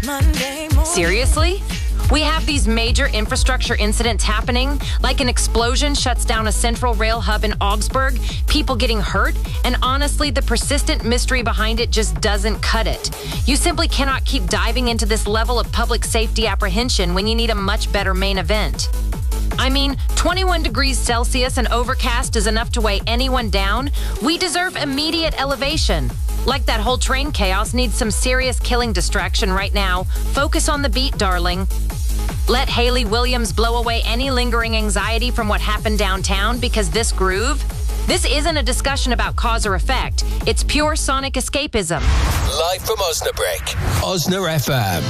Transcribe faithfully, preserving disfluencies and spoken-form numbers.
Monday morning. Seriously? We have these major infrastructure incidents happening, like an explosion shuts down a central rail hub in Augsburg, people getting hurt, and honestly, the persistent mystery behind it just doesn't cut it. You simply cannot keep diving into this level of public safety apprehension when you need a much better main event. I mean, twenty-one degrees Celsius and overcast is enough to weigh anyone down. We deserve immediate elevation. Like that whole train chaos needs some serious killing distraction right now. Focus on the beat, darling. Let Hayley Williams blow away any lingering anxiety from what happened downtown, because this groove, this isn't a discussion about cause or effect. It's pure sonic escapism. Live from Osnabrück, Osna F M.